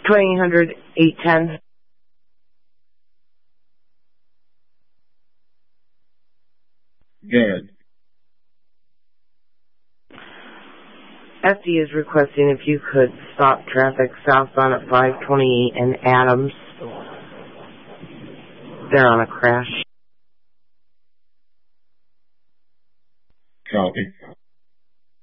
2000-810. Good. FD is requesting if you could stop traffic southbound at 528 and Adams. They're on a crash. Copy.